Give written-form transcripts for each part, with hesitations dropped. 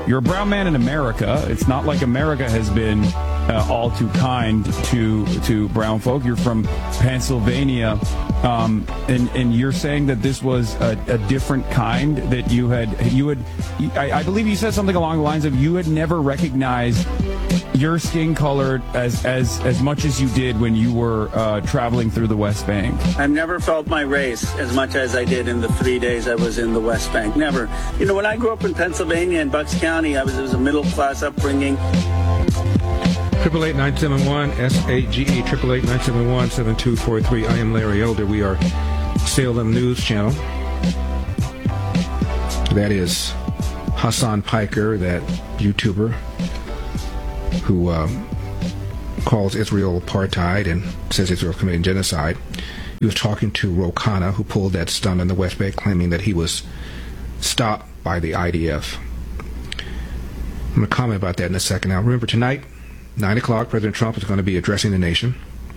you're a brown man in America. It's not like America has been all too kind to brown folk. You're from Pennsylvania, and you're saying that this was a different kind, that I believe you said something along the lines of you had never recognized your skin color as much as you did when you were traveling through the West Bank. I've never felt my race as much as I did in the 3 days I was in the West Bank. Never. You know, when I grew up in Pennsylvania in Bucks County, it was a middle-class upbringing. 888-971-SAGE, 888-971-7243. I am Larry Elder. We are Salem News Channel. That is Hassan Piker, that YouTuber who calls Israel apartheid and says Israel committing genocide. He was talking to Ro Khanna, who pulled that stunt on the West Bank, claiming that he was stopped by the IDF. I'm going to comment about that in a second. Now, remember, tonight, 9 o'clock, President Trump is going to be addressing the nation.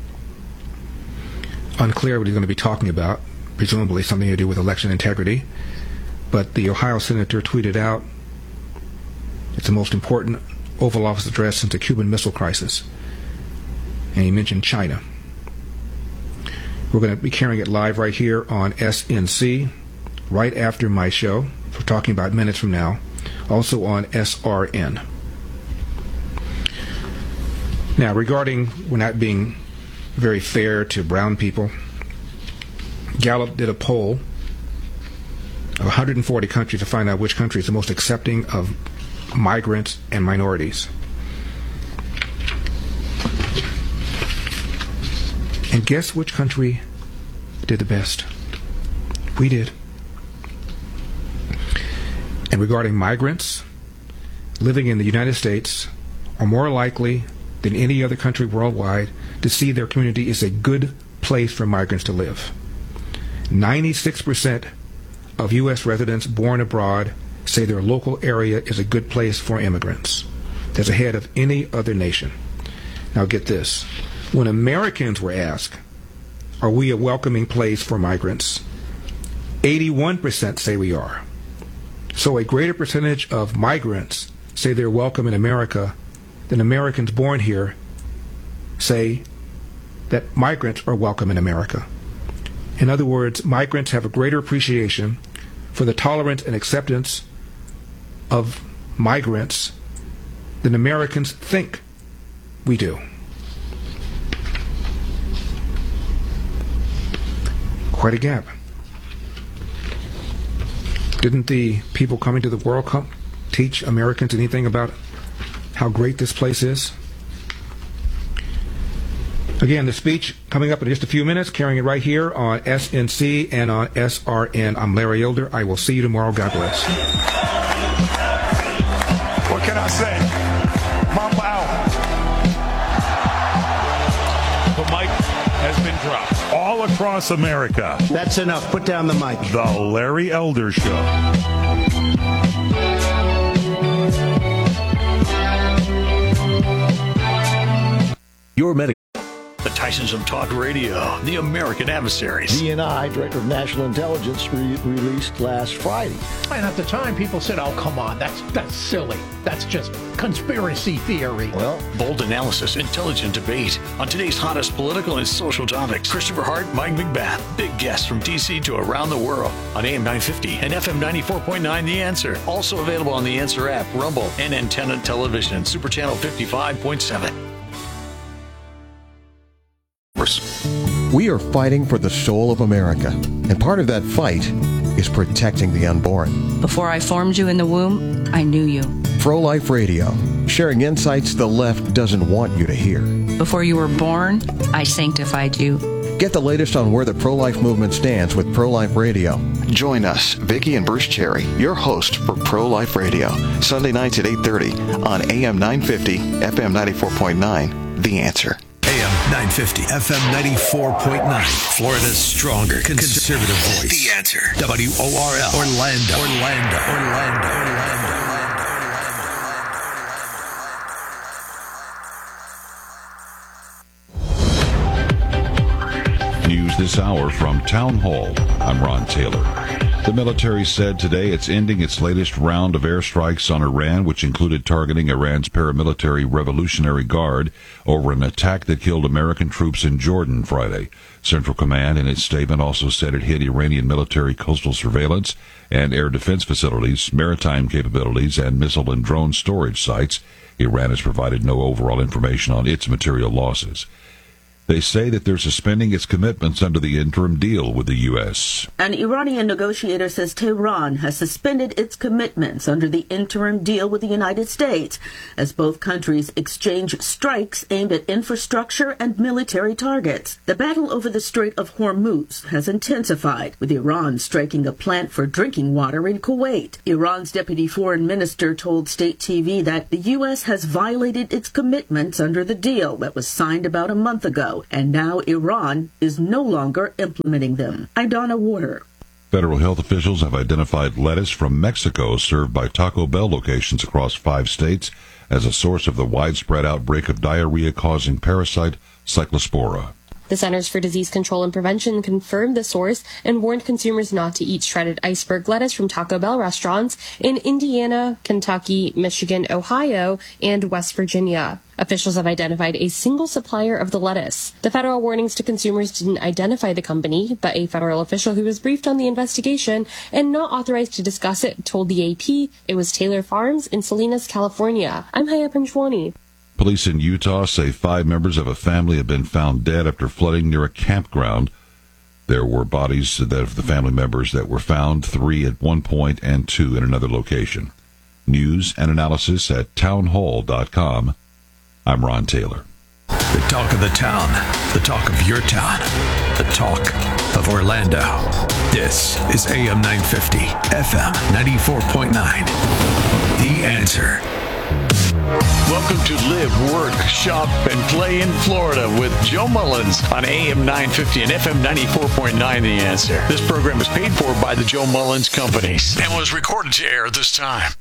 Unclear what he's going to be talking about, presumably something to do with election integrity. But the Ohio senator tweeted out, it's the most important Oval Office address since the Cuban Missile Crisis. And he mentioned China. We're going to be carrying it live right here on SNC, right after my show. We're talking about minutes from now. Also on SRN. Now, regarding we're not being very fair to brown people, Gallup did a poll of 140 countries to find out which country is the most accepting of migrants and minorities. And guess which country did the best? We did. And regarding migrants, living in the United States are more likely than any other country worldwide to see their community is a good place for migrants to live. 96% of U.S. residents born abroad say their local area is a good place for immigrants. That's ahead of any other nation. Now get this. When Americans were asked, are we a welcoming place for migrants? 81% say we are. So a greater percentage of migrants say they're welcome in America than Americans born here say that migrants are welcome in America. In other words, migrants have a greater appreciation for the tolerance and acceptance of migrants than Americans think we do. Quite a gap. Didn't the people coming to the World Cup teach Americans anything about how great this place is? Again, the speech coming up in just a few minutes, carrying it right here on SNC and on SRN. I'm Larry Elder. I will see you tomorrow. God bless. What can I say? Mamba out. The mic has been dropped all across America. That's enough. Put down the mic. The Larry Elder Show. Your medical. The Tysons of Talk Radio, the American Adversaries. DNI, Director of National Intelligence, released last Friday. And at the time, people said, oh, come on, that's silly. That's just conspiracy theory. Well, bold analysis, intelligent debate on today's hottest political and social topics. Christopher Hart, Mike McBath, big guests from D.C. to around the world on AM 950 and FM 94.9 The Answer. Also available on The Answer app, Rumble, and Antenna Television, Super Channel 55.7. We are fighting for the soul of America, and part of that fight is protecting the unborn. Before I formed you in the womb, I knew you. Pro-Life Radio, sharing insights the left doesn't want you to hear. Before you were born, I sanctified you. Get the latest on where the pro-life movement stands with Pro-Life Radio. Join us, Vicki and Bruce Cherry, your host for Pro-Life Radio, Sunday nights at 8:30 on AM 950, FM 94.9, The Answer. AM 950, FM 94.9, Florida's stronger conservative voice. The Answer. WORL, Orlando. News this hour from Town Hall. I'm Ron Taylor. The military said today it's ending its latest round of airstrikes on Iran, which included targeting Iran's paramilitary Revolutionary Guard over an attack that killed American troops in Jordan Friday. Central Command, in its statement, also said it hit Iranian military coastal surveillance and air defense facilities, maritime capabilities, and missile and drone storage sites. Iran has provided no overall information on its material losses. They say that they're suspending its commitments under the interim deal with the U.S. An Iranian negotiator says Tehran has suspended its commitments under the interim deal with the United States as both countries exchange strikes aimed at infrastructure and military targets. The battle over the Strait of Hormuz has intensified, with Iran striking a plant for drinking water in Kuwait. Iran's deputy foreign minister told state TV that the U.S. has violated its commitments under the deal that was signed about a month ago, and now Iran is no longer implementing them. Idana Warner. Federal health officials have identified lettuce from Mexico served by Taco Bell locations across 5 states as a source of the widespread outbreak of diarrhea-causing parasite Cyclospora. The Centers for Disease Control and Prevention confirmed the source and warned consumers not to eat shredded iceberg lettuce from Taco Bell restaurants in Indiana, Kentucky, Michigan, Ohio, and West Virginia. Officials have identified a single supplier of the lettuce. The federal warnings to consumers didn't identify the company, but a federal official who was briefed on the investigation and not authorized to discuss it told the AP it was Taylor Farms in Salinas, California. I'm Haya Panjwani. Police in Utah say 5 members of a family have been found dead after flooding near a campground. There were bodies of the family members that were found, 3 at one point and 2 in another location. News and analysis at townhall.com. I'm Ron Taylor. The talk of the town, the talk of your town, the talk of Orlando. This is AM 950, FM 94.9. The Answer. Welcome to Live, Work, Shop, and Play in Florida with Joe Mullins on AM 950 and FM 94.9 The Answer. This program is paid for by the Joe Mullins Companies and was recorded to air at this time.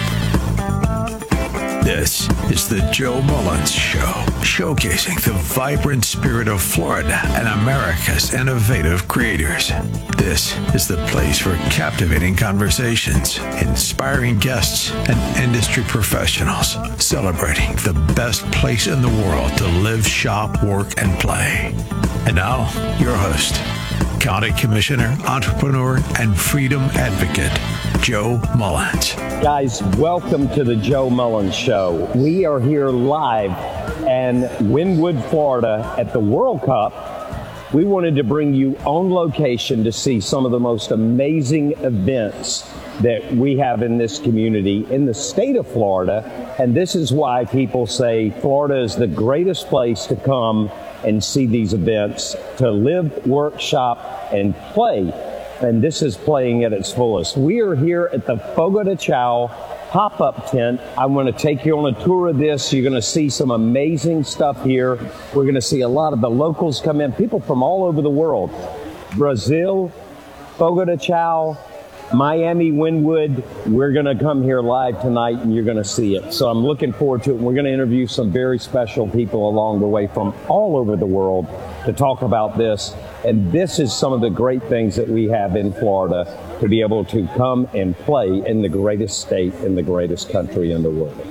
This is the Joe Mullins Show, showcasing the vibrant spirit of Florida and America's innovative creators. This is the place for captivating conversations, inspiring guests, and industry professionals celebrating the best place in the world to live, shop, work, and play. And now, your host, County Commissioner, entrepreneur, and freedom advocate, Joe Mullins. Guys, welcome to the Joe Mullins Show. We are here live in Wynwood, Florida at the World Cup. We wanted to bring you on location to see some of the most amazing events that we have in this community in the state of Florida. And this is why people say Florida is the greatest place to come and see these events, to live, work, shop, and play. And this is playing at its fullest. We are here at the Fogo de Chao pop-up tent. I'm going to take you on a tour of this. You're going to see some amazing stuff here. We're going to see a lot of the locals come in, people from all over the world. Brazil, Fogo de Chao, Miami, Wynwood. We're going to come here live tonight and you're going to see it. So I'm looking forward to it. We're going to interview some very special people along the way from all over the world to talk about this. And this is some of the great things that we have in Florida, to be able to come and play in the greatest state in the greatest country in the world.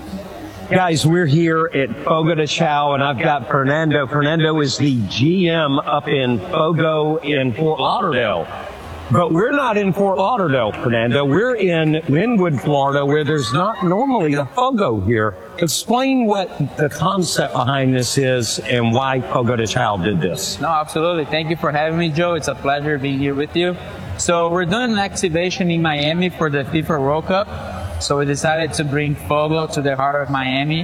Guys, we're here at Fogo de Chao, and I've got Fernando. Fernando is the GM up in Fogo in Fort Lauderdale. But we're not in Fort Lauderdale, Fernando. We're in Wynwood, Florida, where there's not normally a Fogo here. Explain what the concept behind this is and why Fogo de Chao did this. No, absolutely. Thank you for having me, Joe. It's a pleasure being here with you. So we're doing an activation in Miami for the FIFA World Cup. So we decided to bring Fogo to the heart of Miami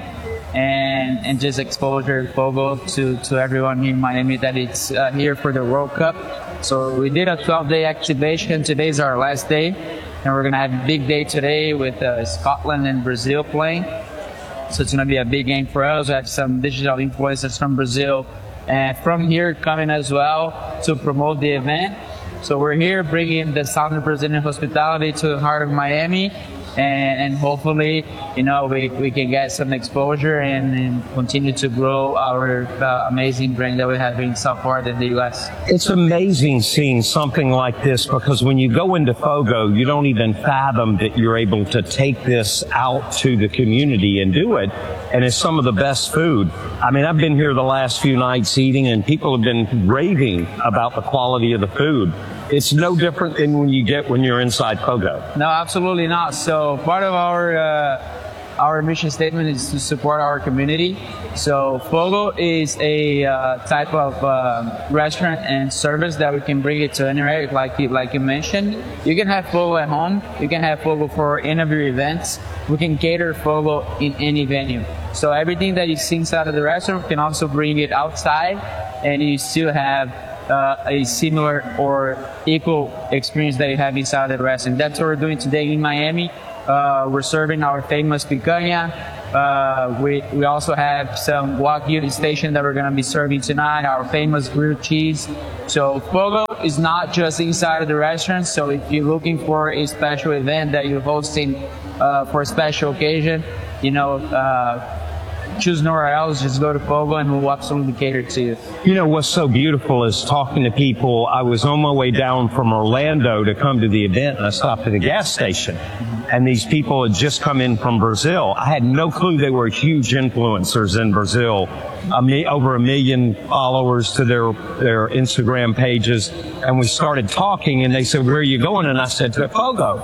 and just exposure Fogo to everyone here in Miami that it's here for the World Cup. So we did a 12-day activation. Today's our last day, and we're going to have a big day today with Scotland and Brazil playing. So it's going to be a big game for us. We have some digital influencers from Brazil and from here coming as well to promote the event. So we're here bringing the Southern Brazilian hospitality to the heart of Miami. and hopefully, we can get some exposure and continue to grow our amazing brand that we have been so far in the U.S. It's amazing seeing something like this, because when you go into Fogo, you don't even fathom that you're able to take this out to the community and do it. And it's some of the best food. I mean, I've been here the last few nights eating, and people have been raving about the quality of the food. It's no different than when you're inside Fogo. No, absolutely not. So part of our mission statement is to support our community. So Fogo is a type of restaurant and service that we can bring it to anywhere, like you mentioned. You can have Fogo at home. You can have Fogo for any of your events. We can cater Fogo in any venue. So everything that you see inside of the restaurant, we can also bring it outside, and you still have a similar or equal experience that you have inside the restaurant. That's what we're doing today in Miami. We're serving our famous picanha. We also have some Wagyu station that we're going to be serving tonight, our famous grilled cheese. So Fogo is not just inside of the restaurant. So if you're looking for a special event that you're hosting for a special occasion, choose nowhere else, just go to Fogo and we'll absolutely cater to you. You know, what's so beautiful is talking to people. I was on my way down from Orlando to come to the event, and I stopped at a gas station. And these people had just come in from Brazil. I had no clue they were huge influencers in Brazil. Over 1 million followers to their Instagram pages. And we started talking, and they said, "Where are you going?" And I said, "To Fogo."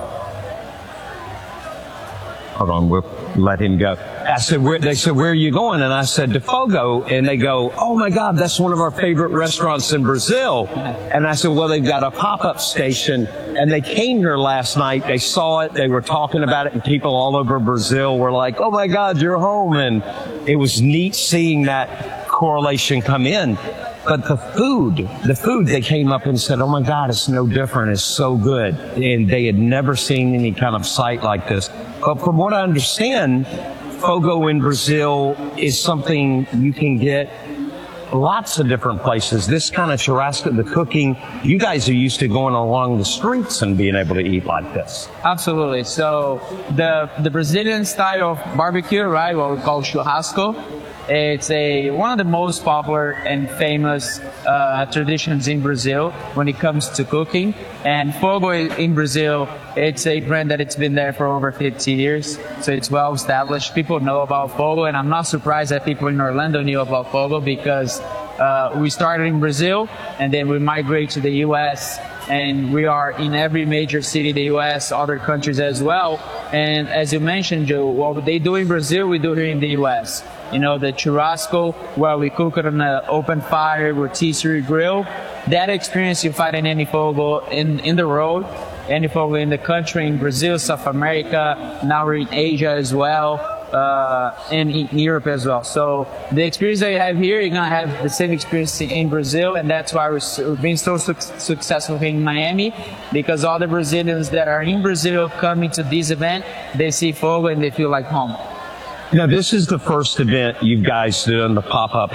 Hold on, we'll let him go. They said, "Where are you going?" And I said, "To Fogo." And they go, "Oh my God, that's one of our favorite restaurants in Brazil." And I said, "Well, they've got a pop-up station." And they came here last night. They saw it. They were talking about it. And people all over Brazil were like, "Oh my God, you're home." And it was neat seeing that correlation come in. But the food, they came up and said, "Oh my God, it's no different. It's so good." And they had never seen any kind of site like this. But from what I understand, Fogo in Brazil is something you can get lots of different places. This kind of churrasco, the cooking, you guys are used to going along the streets and being able to eat like this. Absolutely. So the Brazilian style of barbecue, right, what we call churrasco, it's one of the most popular and famous traditions in Brazil when it comes to cooking. And Fogo in Brazil, it's a brand that it's been there for over 50 years. So it's well established. People know about Fogo, and I'm not surprised that people in Orlando knew about Fogo, because we started in Brazil and then we migrate to the U.S. and we are in every major city in the U.S., other countries as well. And as you mentioned, Joe, what they do in Brazil, we do here in the U.S. You know, the churrasco, where we cook it on an open fire with rotisserie grill. That experience you find in any Fogo in the world, any Fogo in the country, in Brazil, South America, now we're in Asia as well, and in Europe as well. So the experience that you have here, you're going to have the same experience in Brazil, and that's why we've been so successful in Miami, because all the Brazilians that are in Brazil coming to this event, they see Fogo and they feel like home. Now, this is the first event you guys did on the pop-up.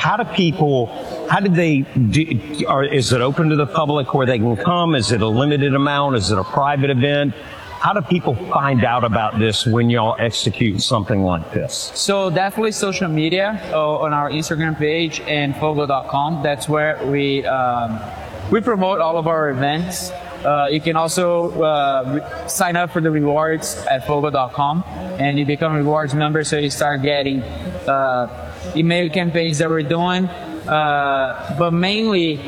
Is it open to the public where they can come? Is it a limited amount? Is it a private event? How do people find out about this when y'all execute something like this? So definitely social media, on our Instagram page and Fogo.com. That's where we promote all of our events. You can also sign up for the rewards at Fogo.com, and you become a rewards member, so you start getting email campaigns that we're doing. But mainly,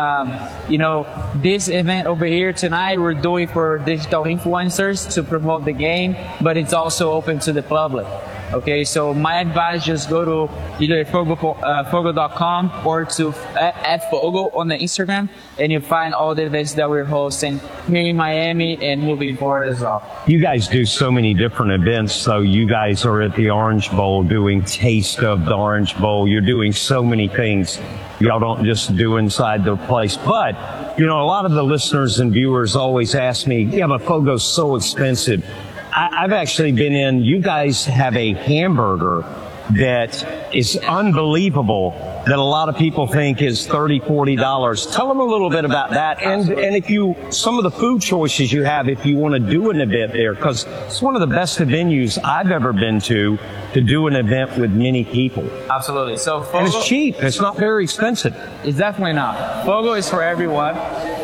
this event over here tonight, we're doing for digital influencers to promote the game, but it's also open to the public. Okay, so my advice, just go to either Fogo.com or to @Fogo on the Instagram, and you'll find all the events that we're hosting here in Miami and moving forward as well. You guys do so many different events. So you guys are at the Orange Bowl doing Taste of the Orange Bowl. You're doing so many things. Y'all don't just do inside the place. But, a lot of the listeners and viewers always ask me, yeah, but Fogo's so expensive. I've actually been in, you guys have a hamburger that is unbelievable that a lot of people think is $30, $40. Tell them a little bit about that, and if you, some of the food choices you have if you want to do an event there, because it's one of the best venues I've ever been to do an event with many people. Absolutely. So Fogo, and it's cheap. It's not very expensive. It's definitely not. Fogo is for everyone.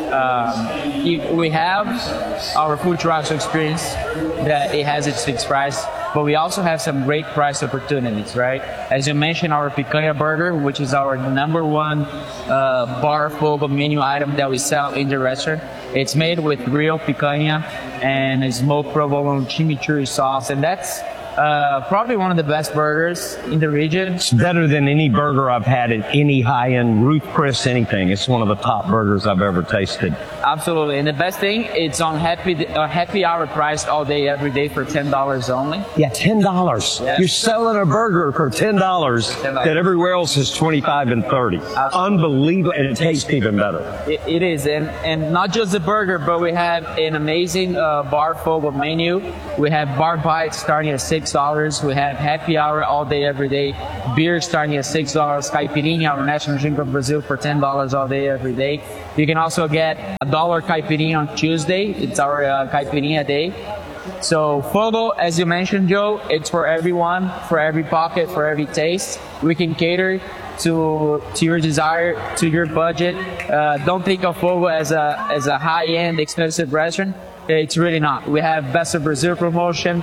We have our food trucks experience that it has its fixed price, but we also have some great price opportunities, right? As you mentioned, our picanha burger, which is our number one bar Fogo menu item that we sell in the restaurant. It's made with real picanha and a smoked provolone chimichurri sauce, and that's probably one of the best burgers in the region. It's better than any burger I've had at any high-end Ruth Chris anything. It's one of the top burgers I've ever tasted. Absolutely. And the best thing, it's on happy hour priced all day, every day for $10 only. Yeah, $10. Yeah. You're selling a burger for $10 that everywhere else is $25 and $30. Absolutely. Unbelievable. And it tastes even better. It is. And not just the burger, but we have an amazing bar Fogo menu. We have bar bites starting at $6. We have happy hour all day, every day. Beer starting at $6. Caipirinha, our national drink of Brazil, for $10 all day, every day. You can also get $1 caipirinha on Tuesday. It's our caipirinha day. So Fogo, as you mentioned, Joe, it's for everyone, for every pocket, for every taste. We can cater to your desire, to your budget. Don't think of Fogo as a high-end, expensive restaurant. It's really not. We have Best of Brazil promotion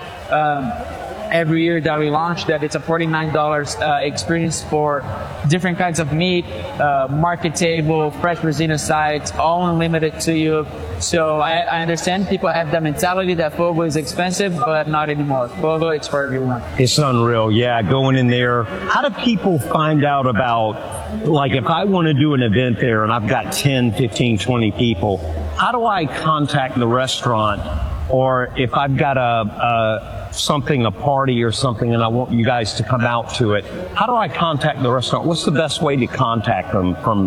every year that we launch, that it's a $49 experience for different kinds of meat, market table, fresh Brazilian sides, all unlimited to you. So I understand people have the mentality that Fogo is expensive, but not anymore. Fogo, it's for everyone. It's unreal. Yeah, going in there. How do people find out about, like, if I want to do an event there and I've got 10, 15, 20 people, how do I contact the restaurant? Or if I've got a party or something, and I want you guys to come out to it, how do I contact the restaurant? What's the best way to contact them from,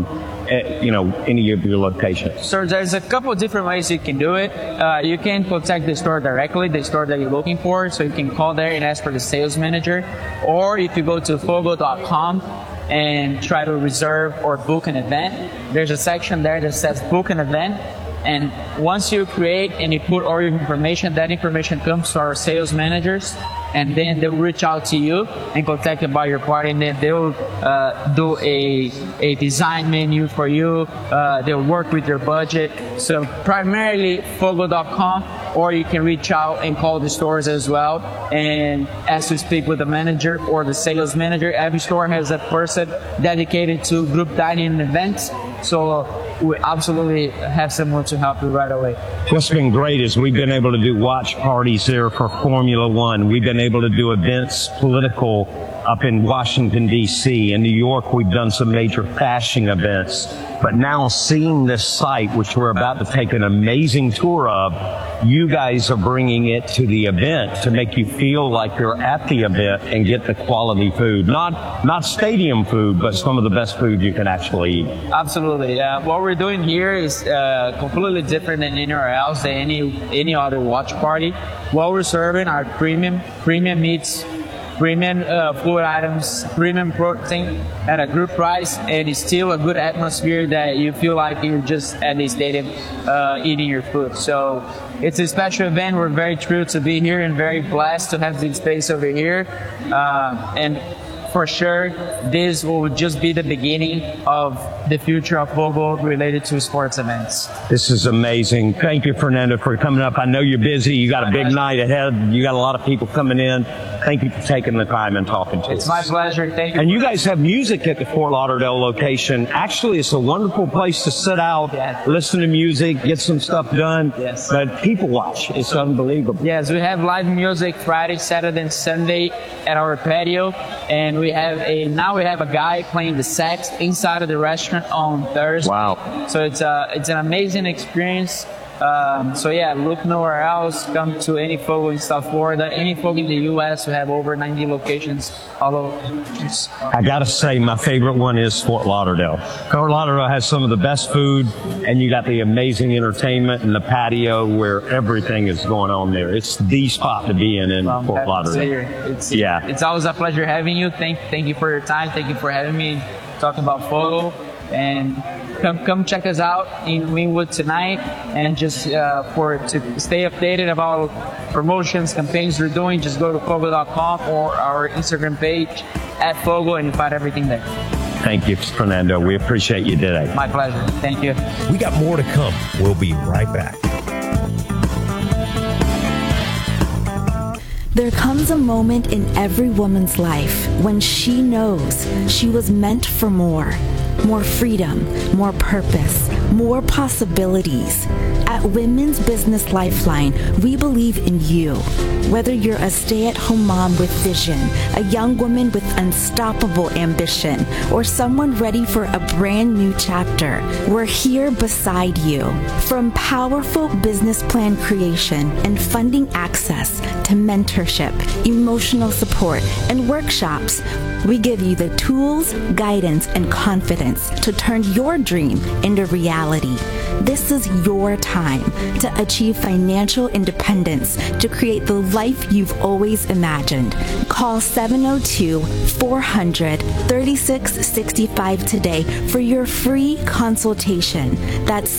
any of your locations? So there's a couple of different ways you can do it. You can contact the store directly, the store that you're looking for. So you can call there and ask for the sales manager. Or if you go to fogo.com and try to reserve or book an event, there's a section there that says book an event. And once you create and you put all your information, that information comes to our sales managers, and then they'll reach out to you and contact you about your party, and then they'll do a design menu for you. They'll work with your budget. So primarily Fogo.com, or you can reach out and call the stores as well and ask to speak with the manager or the sales manager. Every store has a person dedicated to group dining events. So we absolutely have someone to help you right away. What's been great is we've been able to do watch parties there for Formula One. We've been able to do events, political, up in Washington, D.C. In New York, we've done some major fashion events. But now seeing this site, which we're about to take an amazing tour of, you guys are bringing it to the event to make you feel like you're at the event and get the quality food. Not stadium food, but some of the best food you can actually eat. Absolutely. What we're doing here is completely different than anywhere else, than any other watch party. What we're serving are premium meats, premium food items, premium protein at a good price, and it's still a good atmosphere that you feel like you're just at the stadium eating your food. So it's a special event. We're very thrilled to be here and very blessed to have this space over here. And for sure, this will just be the beginning of the future of Fogo related to sports events. This is amazing. Thank you, Fernando, for coming up. I know you're busy. You got a big night ahead. You got a lot of people coming in. Thank you for taking the time and talking to us. It's my pleasure. Thank you. And you guys have music at the Fort Lauderdale location. Actually, it's a wonderful place to sit out, listen to music, get some stuff done. Yes. But people watch. It's unbelievable. Yes, we have live music Friday, Saturday, and Sunday at our patio. And we have a guy playing the sax inside of the restaurant on Thursday. Wow. So it's an amazing experience. So yeah, look nowhere else. Come to any Fogo in South Florida, any Fogo in the U.S. We have over 90 locations all over. I gotta say, my favorite one is Fort Lauderdale. Fort Lauderdale has some of the best food, and you got the amazing entertainment and the patio where everything is going on there. It's the spot to be in Fort Lauderdale. It's always a pleasure having you. Thank you for your time. Thank you for having me talking about Fogo. And come check us out in Wynwood tonight, and just to stay updated about promotions, campaigns we're doing, just go to Fogo.com or our Instagram page @Fogo, and you find everything there. Thank you, Fernando. We appreciate you today. My pleasure. Thank you. We got more to come. We'll be right back. There comes a moment in every woman's life when she knows she was meant for more. More freedom, more purpose, more possibilities. At Women's Business Lifeline, we believe in you. Whether you're a stay-at-home mom with vision, a young woman with unstoppable ambition, or someone ready for a brand new chapter, we're here beside you. From powerful business plan creation and funding access to mentorship, emotional support, and workshops, we give you the tools, guidance, and confidence to turn your dream into reality. This is your time to achieve financial independence, to create the life you've always imagined. Call 702-400-3665 today for your free consultation. That's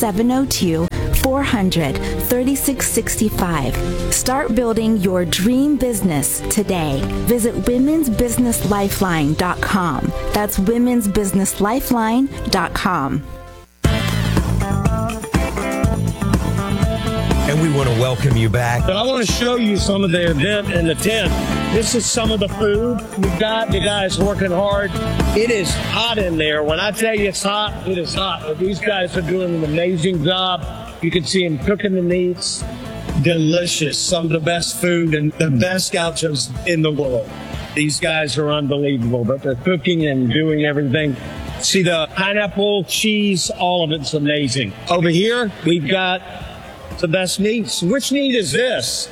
702-400-3665. Start building your dream business today. Visit womensbusinesslifeline.com. That's womensbusinesslifeline.com. And we want to welcome you back. But I want to show you some of the event in the tent. This is some of the food we've got. The guys working hard. It is hot in there. When I tell you it's hot, it is hot. But these guys are doing an amazing job. You can see them cooking the meats. Delicious. Some of the best food and the best gauchos in the world. These guys are unbelievable, but they're cooking and doing everything. See the pineapple, cheese, all of it's amazing. Over here, we've got the best meats. Which meat is this?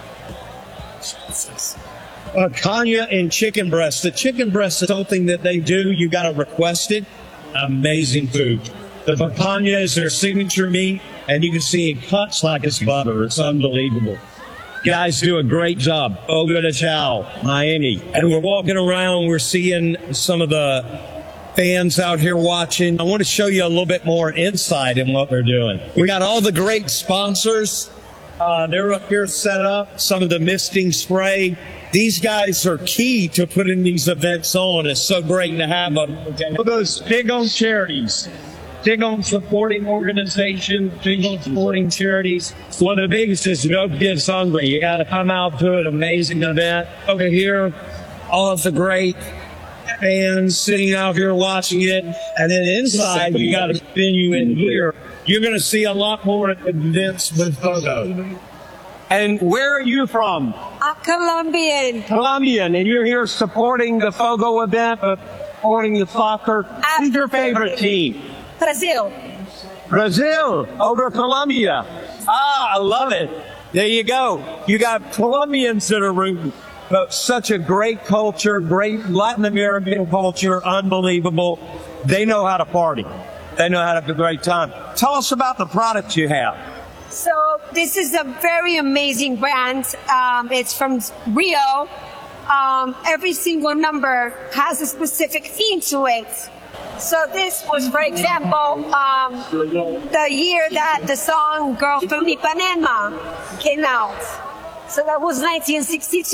Kanya and chicken breast. The chicken breast is something that they do. You got to request it. Amazing food. The picanha is their signature meat, and you can see it cuts like it's butter. It's unbelievable. Guys do a great job. Fogo de Chao, Miami. And we're walking around. We're seeing some of the fans out here watching. I want to show you a little bit more insight in what we're doing. We got all the great sponsors. They're up here set up. Some of the misting spray. These guys are key to putting these events on. It's so great to have them. Those big on charities. Big on supporting organizations, big on supporting charities. One of the biggest is No Kids Hungry. You got to come out to an amazing event. Over here, all of the great fans sitting out here watching it. And then inside, you got a venue in here. You're going to see a lot more events with Fogo. And where are you from? Colombian. Colombian. And you're here supporting the Fogo event, supporting the soccer. Who's your favorite team? Brazil. Brazil over Colombia. I love it. There you go. You got Colombians that are rooting. But such a great culture, great Latin American culture, unbelievable. They know how to party. They know how to have a great time. Tell us about the products you have. So this is a very amazing brand. It's from Rio. Every single number has a specific theme to it. So this was, for example, the year that the song Girl from Ipanema came out. So that was 1962.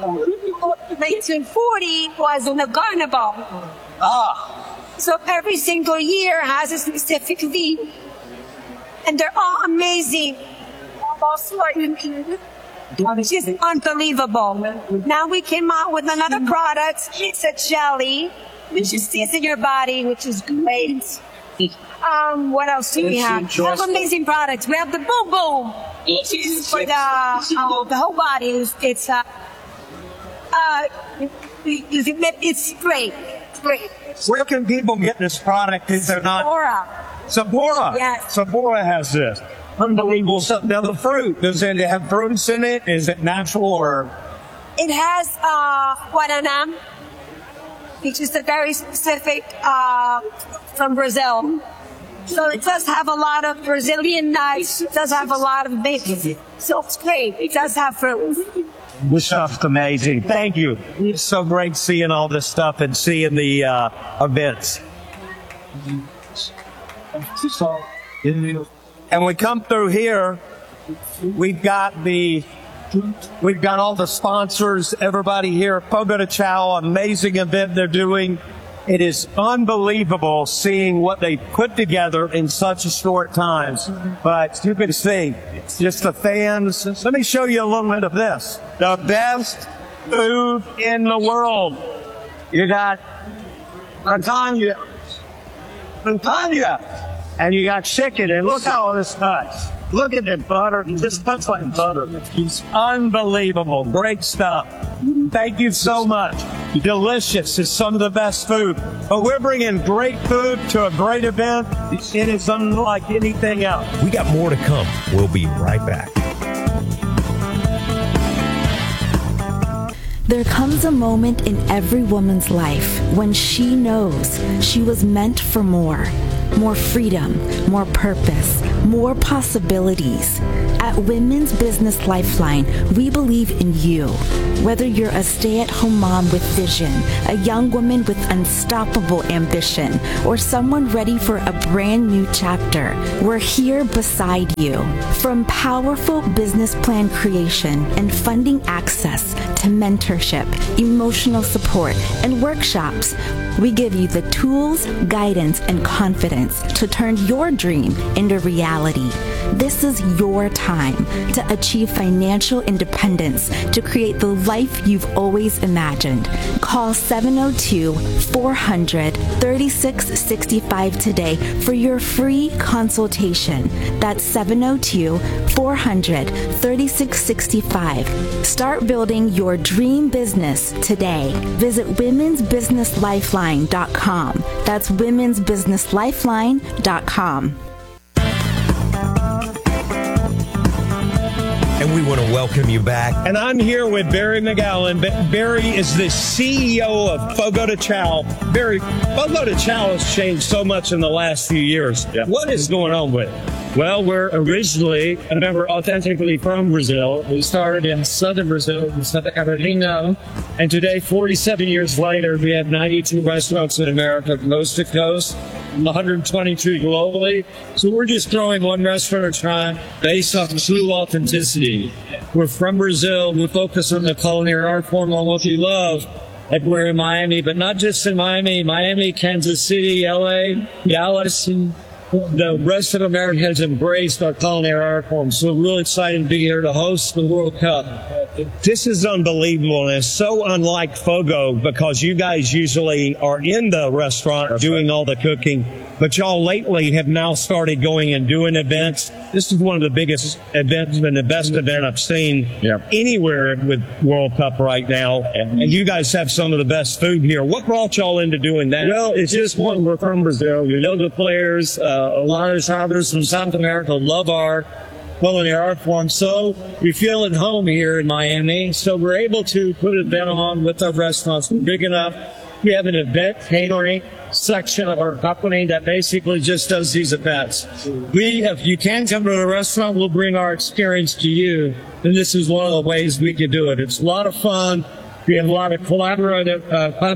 1940 was on the Carnival. So every single year has a specific theme. And they're all amazing. It's just unbelievable. Now we came out with another product. It's a jelly, which sits in your body, which is great. What else do we have? We have amazing products. We have the Boom Boom, which is for the whole body. It's great. It's great. Where can people get this product if they're not? Sephora. Sephora? Yes. Sephora has this. unbelievable stuff. Now, the fruit, does it have fruits in it? Is it natural or? It has guaraná, which is a very specific from Brazil. So it does have a lot of Brazilian nuts. It does have a lot of bacon. So it's great. It does have fruit. This stuff's amazing. Thank you. It's so great seeing all this stuff and seeing the events. And we come through here, we've got all the sponsors, everybody here, Fogo de Chão, amazing event they're doing. It is unbelievable seeing what they put together in such a short time. But you can see, it's just the fans. Let me show you a little bit of this. The best food in the world. You got lasagna, and you got chicken, and look how this cuts. Look at the butter. It just cuts like butter. It's unbelievable. Great stuff. Thank you so much. Delicious. It's some of the best food. But we're bringing great food to a great event. It is unlike anything else. We got more to come. We'll be right back. There comes a moment in every woman's life when she knows she was meant for more. More freedom, more purpose, more possibilities. At Women's Business Lifeline, we believe in you. Whether you're a stay-at-home mom with vision, a young woman with unstoppable ambition, or someone ready for a brand new chapter, we're here beside you. From powerful business plan creation and funding access to mentorship, emotional support, and workshops, we give you the tools, guidance, and confidence to turn your dream into reality. This is your time to achieve financial independence, to create the life you've always imagined. Call 702-400-3665 today for your free consultation. That's 702-400-3665. Start building your dream business today. Visit womensbusinesslifeline.com. That's womensbusinesslifeline.com. And we want to welcome you back. And I'm here with Barry McGowan. Barry is the CEO of Fogo de Chão. Barry, Fogo de Chão has changed so much in the last few years. Yeah. What is going on with it? Well, we're originally, I remember, authentically from Brazil. We started in southern Brazil, in Santa Catarina, and today, 47 years later, we have 92 restaurants in America, coast to coast, 122 globally. So we're just growing one restaurant at a time based on true authenticity. We're from Brazil. We focus on the culinary art form, on what we love. Like we're in Miami, but not just in Miami, Kansas City, LA, Dallas, and the rest of America has embraced our culinary art form. So we're really excited to be here to host the World Cup. This is unbelievable, and it's so unlike Fogo because you guys usually are in the restaurant doing all the cooking, but y'all lately have now started going and doing events. This is one of the biggest events and the best event I've seen anywhere with World Cup right now, and you guys have some of the best food here. What brought y'all into doing that? Well, it's just one, we're from Brazil. We know the players. A lot of travelers from South America love our culinary art form, so we feel at home here in Miami. So we're able to put an event on with our restaurants. We're big enough. We have an event catering section of our company that basically just does these events. If you can come to the restaurant, we'll bring our experience to you. And this is one of the ways we can do it. It's a lot of fun. We have a lot of collaborative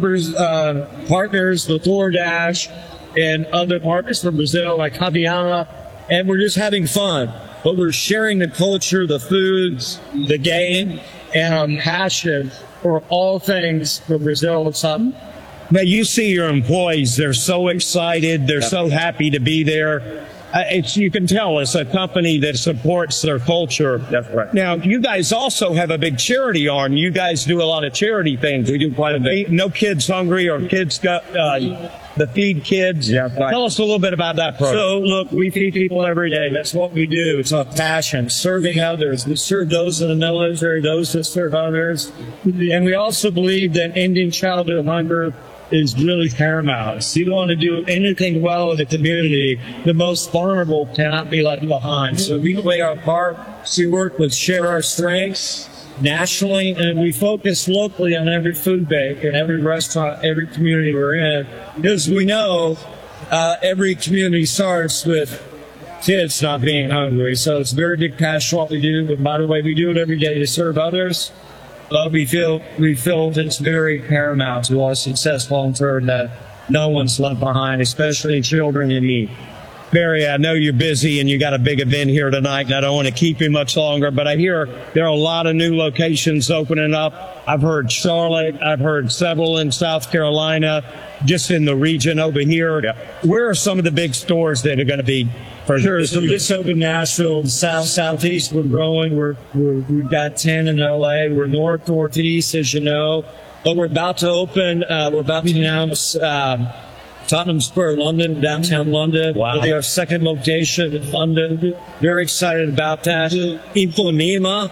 partners with DoorDash and other partners from Brazil like Javiana. And we're just having fun. But we're sharing the culture, the foods, the game, and our passion for all things from Brazil and South. Now, you see your employees, they're so excited, they're so happy to be there. You can tell it's a company that supports their culture. That's right. Now, you guys also have a big charity arm. You guys do a lot of charity things. We do quite a bit. No Kids Hungry or Kids Got... the Feed Kids. Yeah, right. Tell us a little bit about that program. So, look, we feed people every day. That's what we do. It's our passion, serving others. We serve those in the military, those that serve others. And we also believe that ending childhood hunger is really paramount. So you want to do anything well in the community, the most vulnerable cannot be left behind. So we play our part. We work with Share Our Strengths nationally, and we focus locally on every food bank and every restaurant, every community we're in, because we know every community starts with kids not being hungry. So it's a very big passion what we do. And by the way, we do it every day to serve others. But we feel it's very paramount to our success long term that no one's left behind, especially children in need. Barry, I know you're busy and you got a big event here tonight, and I don't want to keep you much longer, but I hear there are a lot of new locations opening up. I've heard Charlotte, I've heard several in South Carolina, just in the region over here. Yeah. Where are some of the big stores that are going to be? Sure. So this open Nashville, southeast, we're growing. We've got 10 in LA. We're northeast, as you know. But we're about to open, we're about to announce Tottenham Square, London, downtown London. Wow. Our second location in London. Very excited about that. Ipanema,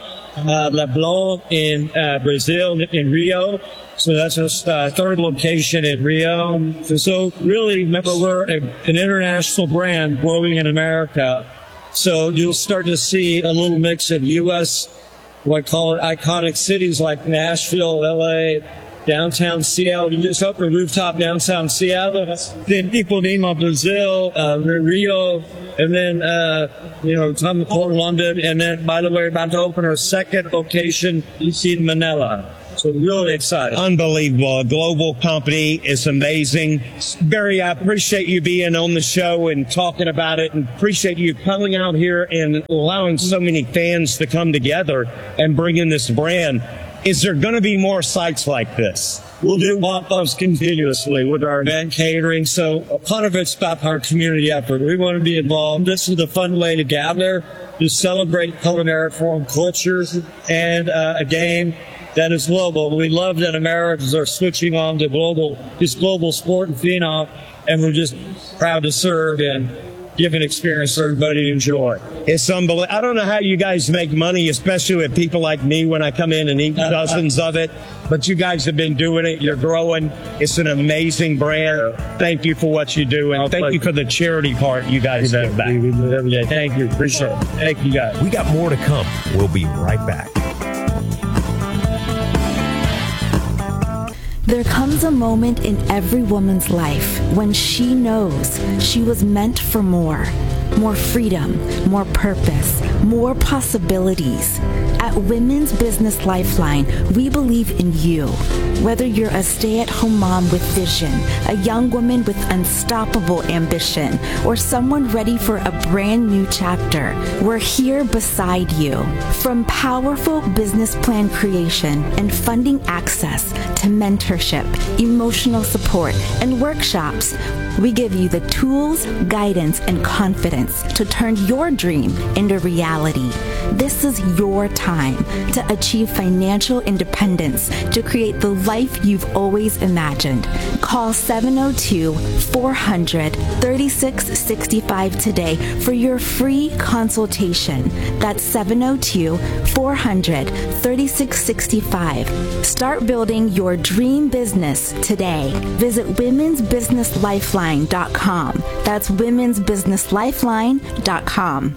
Leblon in Brazil, in Rio. So that's our third location in Rio. So really, remember, we're an international brand growing in America. So you'll start to see a little mix of U.S., what I call it, iconic cities like Nashville, L.A., downtown Seattle. You just opened a rooftop downtown Seattle. Then Ipanema, Brazil, Rio, and then, Tottenham Court, London. And then, by the way, about to open our second location in Manila. So really excited. Unbelievable. A global company is amazing. Barry, I appreciate you being on the show and talking about it, and appreciate you coming out here and allowing so many fans to come together and bring in this brand. Is there going to be more sites like this? We'll do pop-ups continuously with our event catering. So a part of it's about our community effort. We want to be involved. This is a fun way to gather, to celebrate culinary foreign cultures, and a game that is global. We love that Americans are switching on to global sport and phenom, and we're just proud to serve and give an experience for everybody to enjoy. It's unbelievable. I don't know how you guys make money, especially with people like me when I come in and eat dozens of it, but you guys have been doing it. You're growing. It's an amazing brand. Thank you for what you do, and thank you for the charity part you guys give back. Every day. Thank you. Appreciate it. Thank you, guys. We got more to come. We'll be right back. There comes a moment in every woman's life when she knows she was meant for more freedom, more purpose, more possibilities. At Women's Business Lifeline, we believe in you. Whether you're a stay-at-home mom with vision, a young woman with unstoppable ambition, or someone ready for a brand new chapter, we're here beside you. From powerful business plan creation and funding access to mentorship, emotional support, and workshops, we give you the tools, guidance, and confidence to turn your dream into reality. This is your time to achieve financial independence, to create the life you've always imagined. Call 702-400-3665 today for your free consultation. That's 702-400-3665. Start building your dream business today. Visit womensbusinesslifeline.com. That's womensbusinesslifeline.com.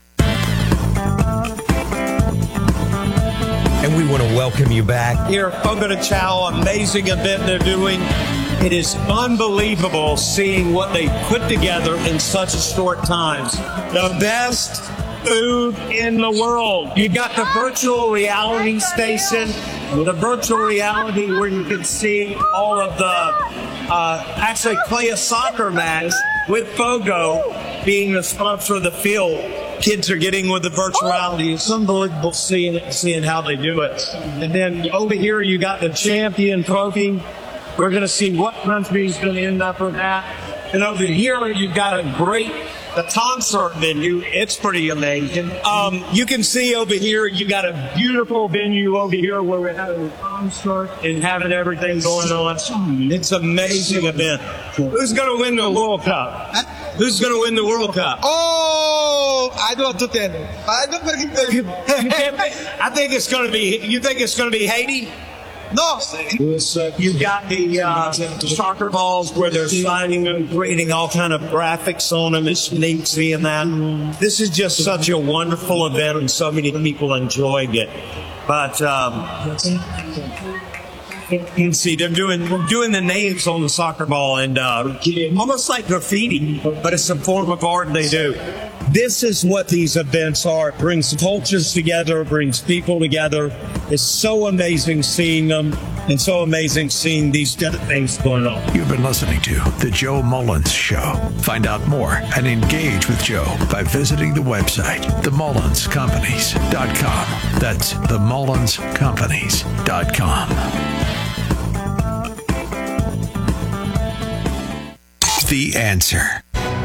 And we want to welcome you back. Here, Fogo de Chao, amazing event they're doing. It is unbelievable seeing what they put together in such a short time. The best food in the world. You got the virtual reality station, the virtual reality where you can see all of the, actually play a soccer match with Fogo being the sponsor of the field. Kids are getting with the virtual reality. It's unbelievable seeing how they do it. And then over here, you got the champion trophy. We're going to see what country's going to end up with that. And over here, you've got the concert venue. It's pretty amazing. You can see over here, you got a beautiful venue over here where we're having a concert and having everything going on. It's an amazing event. Who's going to win the World Cup? Who's going to win the World Cup? Oh, I don't want to tell you. I don't believe you. I think it's going to be, you think it's going to be Haiti? No. You've got the soccer balls where they're signing them, creating all kind of graphics on them. It's neat seeing that. This is just such a wonderful event, and so many people enjoying it. But you can see they're doing the names on the soccer ball, and almost like graffiti, but it's a form of art they do. This is what these events are. It brings cultures together, brings people together. It's so amazing seeing them, and so amazing seeing these different things going on. You've been listening to The Joe Mullins Show. Find out more and engage with Joe by visiting the website, TheMullinsCompanies.com. That's TheMullinsCompanies.com. The Answer.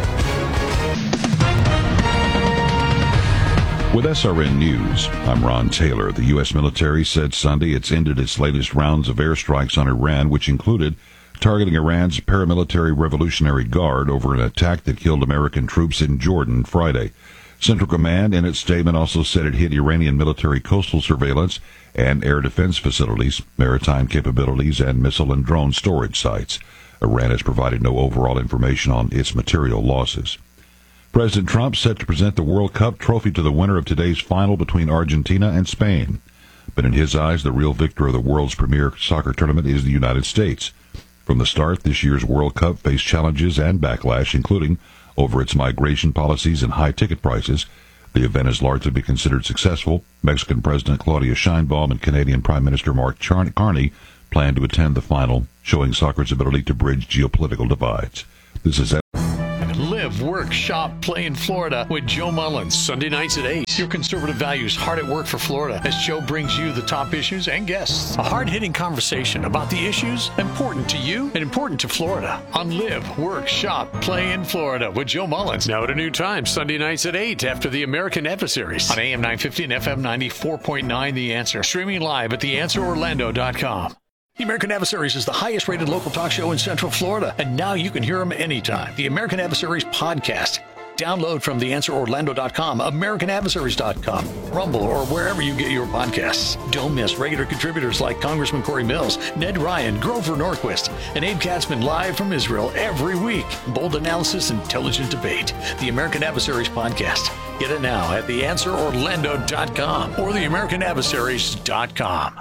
With SRN News, I'm Ron Taylor. The U.S. military said Sunday it's ended its latest rounds of airstrikes on Iran, which included targeting Iran's paramilitary Revolutionary Guard over an attack that killed American troops in Jordan Friday. Central Command in its statement also said it hit Iranian military coastal surveillance and air defense facilities, maritime capabilities, and missile and drone storage sites. Iran has provided no overall information on its material losses. President Trump set to present the World Cup trophy to the winner of today's final between Argentina and Spain. But in his eyes, the real victor of the world's premier soccer tournament is the United States. From the start, this year's World Cup faced challenges and backlash, including over its migration policies and high ticket prices. The event has largely been considered successful. Mexican President Claudia Sheinbaum and Canadian Prime Minister Mark Carney plan to attend the final, showing soccer's ability to bridge geopolitical divides. This is Live, work, shop, play in Florida with Joe Mullins. Sunday nights at 8. Your conservative values hard at work for Florida as Joe brings you the top issues and guests. A hard-hitting conversation about the issues important to you and important to Florida on Live, Work, Shop, Play in Florida with Joe Mullins. Now at a new time, Sunday nights at 8 after the American Adversaries on AM 950 and FM 94.9 The Answer. Streaming live at theanswerorlando.com. The American Adversaries is the highest-rated local talk show in Central Florida, and now you can hear them anytime. The American Adversaries podcast. Download from theanswerorlando.com, americanadversaries.com, Rumble, or wherever you get your podcasts. Don't miss regular contributors like Congressman Corey Mills, Ned Ryan, Grover Norquist, and Abe Katzman live from Israel every week. Bold analysis, intelligent debate. The American Adversaries podcast. Get it now at theanswerorlando.com or theamericanadversaries.com.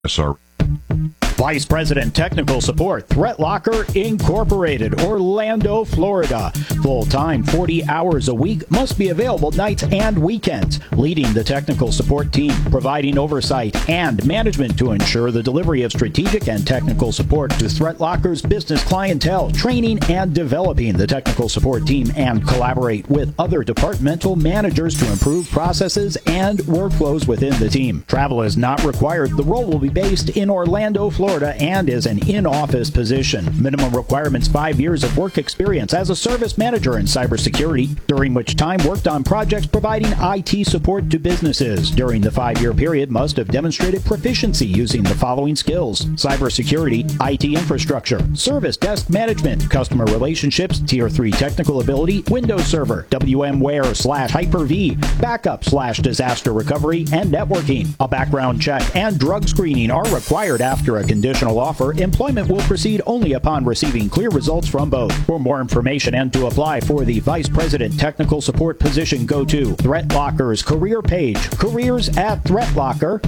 Vice President Technical Support, Threat Locker Incorporated, Orlando, Florida. Full-time, 40 hours a week, must be available nights and weekends. Leading the technical support team, providing oversight and management to ensure the delivery of strategic and technical support to Threat Locker's business clientele, training and developing the technical support team, and collaborate with other departmental managers to improve processes and workflows within the team. Travel is not required. The role will be based in Orlando, Florida, and is an in-office position. Minimum requirements: 5 years of work experience as a service manager in cybersecurity, during which time worked on projects providing IT support to businesses. During the 5-year period, must have demonstrated proficiency using the following skills: cybersecurity, IT infrastructure, service desk management, customer relationships, Tier 3 technical ability, Windows Server, VMware/Hyper-V, backup/disaster recovery, and networking. A background check and drug screening are required after a conditional offer. Employment will proceed only upon receiving clear results from both. For more information and to apply for the Vice President Technical Support position, go to Threat Locker's career page, careers at Threat Locker,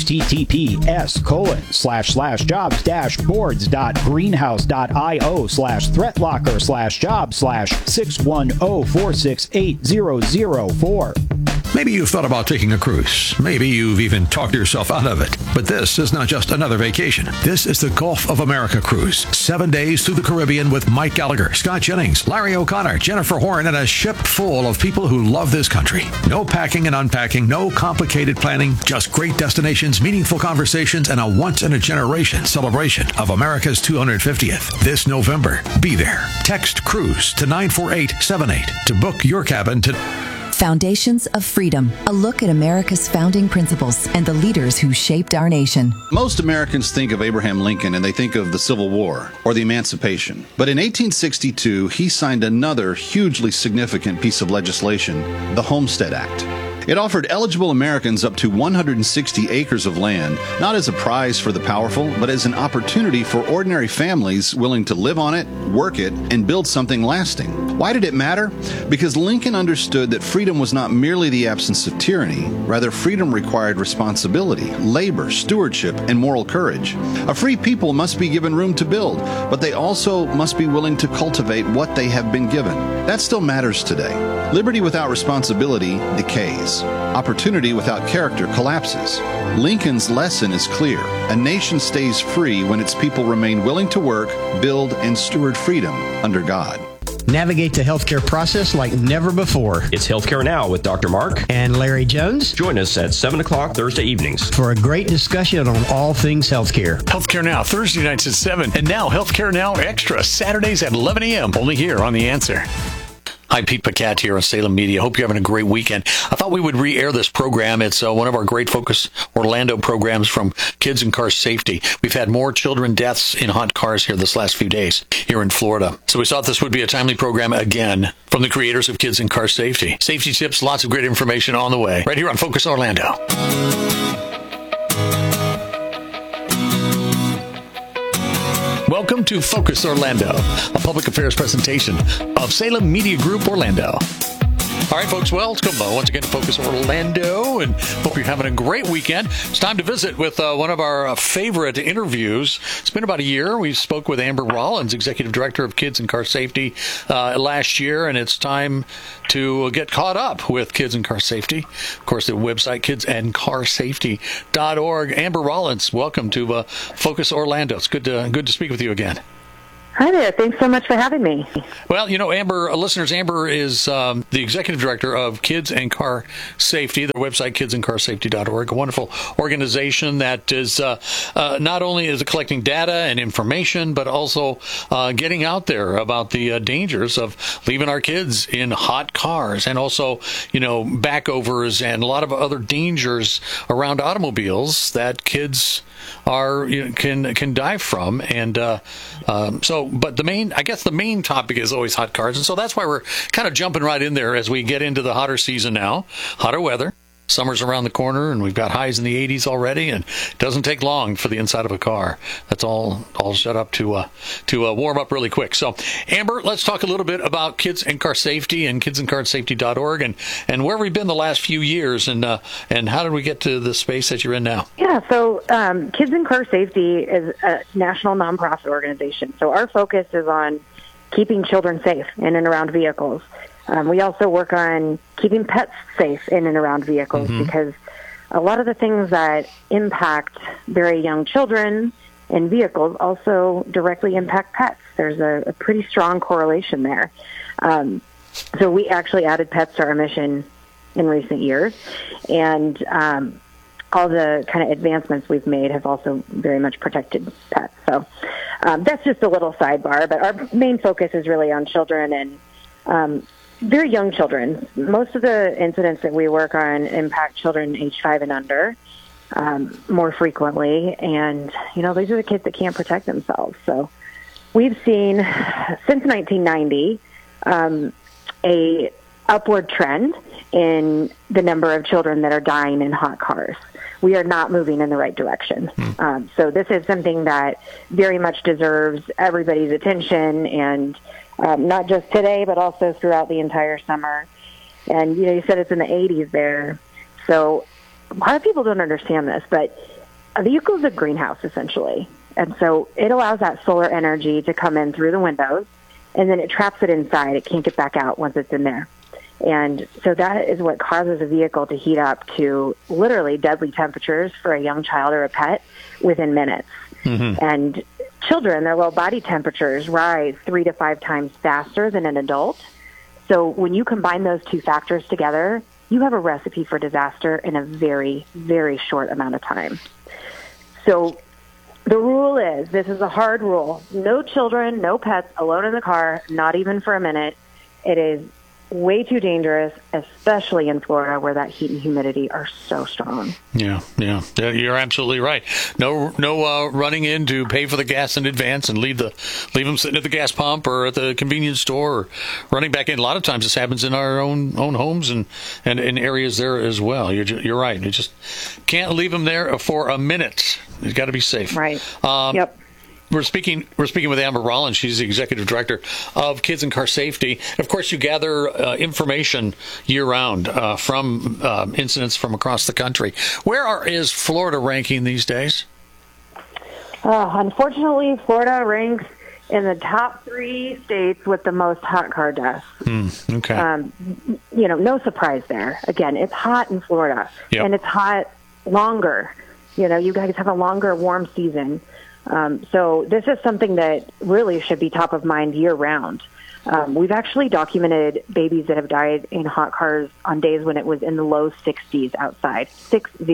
https://jobs-boards.greenhouse.io/threatlocker/jobs/610-468-004. Maybe you've thought about taking a cruise. Maybe you've even talked yourself out of it. But this is not just another vacation. This is the Gulf of America cruise. 7 days through the Caribbean with Mike Gallagher, Scott Jennings, Larry O'Connor, Jennifer Horn, and a ship full of people who love this country. No packing and unpacking, no complicated planning, just great destinations, meaningful conversations, and a once-in-a-generation celebration of America's 250th. This November, be there. Text CRUISE to 94878 to book your cabin today. Foundations of Freedom, a look at America's founding principles and the leaders who shaped our nation. Most Americans think of Abraham Lincoln and they think of the Civil War or the Emancipation. But in 1862, he signed another hugely significant piece of legislation, the Homestead Act. It offered eligible Americans up to 160 acres of land, not as a prize for the powerful, but as an opportunity for ordinary families willing to live on it, work it, and build something lasting. Why did it matter? Because Lincoln understood that freedom was not merely the absence of tyranny. Rather, freedom required responsibility, labor, stewardship, and moral courage. A free people must be given room to build, but they also must be willing to cultivate what they have been given. That still matters today. Liberty without responsibility decays. Opportunity without character collapses. Lincoln's lesson is clear. A nation stays free when its people remain willing to work, build, and steward freedom under God. Navigate the healthcare process like never before. It's Healthcare Now with Dr. Mark and Larry Jones. Join us at 7 o'clock Thursday evenings for a great discussion on all things healthcare. Healthcare Now, Thursday nights at 7. And now Healthcare Now Extra, Saturdays at 11 a.m. Only here on The Answer. Hi, Pete Paquette here on Salem Media. Hope you're having a great weekend. I thought we would re-air this program. It's one of our great Focus Orlando programs from Kids and Car Safety. We've had more children deaths in hot cars here this last few days here in Florida. So we thought this would be a timely program again from the creators of Kids and Car Safety. Safety tips, lots of great information on the way. Right here on Focus Orlando. Welcome to Focus Orlando, a public affairs presentation of Salem Media Group Orlando. All right, folks, well, let's come once again to Focus Orlando, and hope you're having a great weekend. It's time to visit with one of our favorite interviews. It's been about a year. We spoke with Amber Rollins, Executive Director of Kids and Car Safety last year, and it's time to get caught up with Kids and Car Safety. Of course, the website, kidsandcarsafety.org. Amber Rollins, welcome to Focus Orlando. It's good to speak with you again. Hi there. Thanks so much for having me. Well, you know, Amber, listeners, Amber is the Executive Director of Kids and Car Safety, their website, kidsandcarsafety.org, a wonderful organization that is not only is collecting data and information, but also getting out there about the dangers of leaving our kids in hot cars, and also, you know, backovers and a lot of other dangers around automobiles that kids are can die from. And but the main topic is always hot cars, and so that's why we're kind of jumping right in there as we get into the hotter season now, hotter weather. Summer's around the corner, and we've got highs in the 80s already, and it doesn't take long for the inside of a car. That's all set up to warm up really quick. So, Amber, let's talk a little bit about Kids and Car Safety and kidsandcarsafety.org and where we've been the last few years, and how did we get to the space that you're in now? Yeah, so Kids and Car Safety is a national nonprofit organization. So our focus is on keeping children safe in and around vehicles. We also work on keeping pets safe in and around vehicles, because a lot of the things that impact very young children in vehicles also directly impact pets. There's a pretty strong correlation there. So we actually added pets to our mission in recent years, and all the kind of advancements we've made have also very much protected pets. So that's just a little sidebar, but our main focus is really on children and very young children. Most of the incidents that we work on impact children age 5 and under more frequently. And, you know, these are the kids that can't protect themselves. So we've seen, since 1990, a upward trend in the number of children that are dying in hot cars. We are not moving in the right direction. So this is something that very much deserves everybody's attention, and not just today, but also throughout the entire summer. And, you know, you said it's in the 80s there. So a lot of people don't understand this, but a vehicle is a greenhouse, essentially. And so it allows that solar energy to come in through the windows, and then it traps it inside. It can't get back out once it's in there. And so that is what causes a vehicle to heat up to literally deadly temperatures for a young child or a pet within minutes. And children, their low body temperatures rise 3 to 5 times faster than an adult. So when you combine those two factors together, you have a recipe for disaster in a very, very short amount of time. So the rule is, this is a hard rule, no children, no pets alone in the car, not even for a minute. It is way too dangerous, especially in Florida where that heat and humidity are so strong. Yeah, you're absolutely right. No running in to pay for the gas in advance and leave them sitting at the gas pump or at the convenience store, or running back in. A lot of times this happens in our own homes and in areas there as well. You're right. You just can't leave them there for a minute. You've got to be safe. Right. Yep. We're speaking with Amber Rollins. She's the executive director of Kids and Car Safety. Of course, you gather information year-round from incidents from across the country. Where is Florida ranking these days? Unfortunately, Florida ranks in the top 3 states with the most hot car deaths. Okay. No surprise there. Again, it's hot in Florida, and it's hot longer. You guys have a longer warm season. So this is something that really should be top of mind year-round. We've actually documented babies that have died in hot cars on days when it was in the low 60s outside, 60.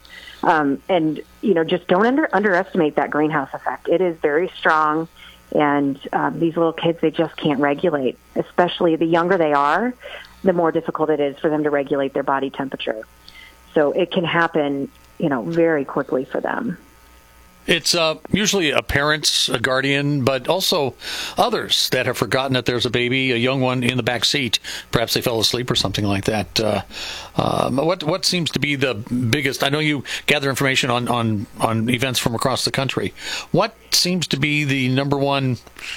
And, just don't underestimate that greenhouse effect. It is very strong, and these little kids, they just can't regulate. Especially the younger they are, the more difficult it is for them to regulate their body temperature. So it can happen, very quickly for them. It's usually a parent, a guardian, but also others that have forgotten that there's a baby, a young one in the back seat. Perhaps they fell asleep or something like that. What seems to be the biggest? I know you gather information on events from across the country. What seems to be the number one,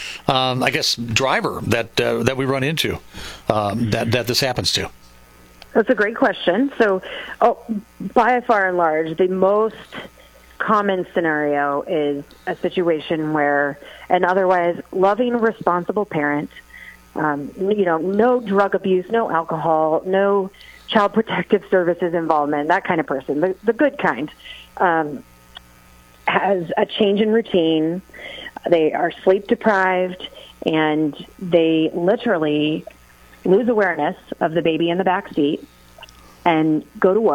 driver that we run into that this happens to? That's a great question. So, by far and large, the most common scenario is a situation where an otherwise loving, responsible parent, no drug abuse, no alcohol, no child protective services involvement, that kind of person, the good kind, has a change in routine. They are sleep deprived, and they literally lose awareness of the baby in the back seat and go to work.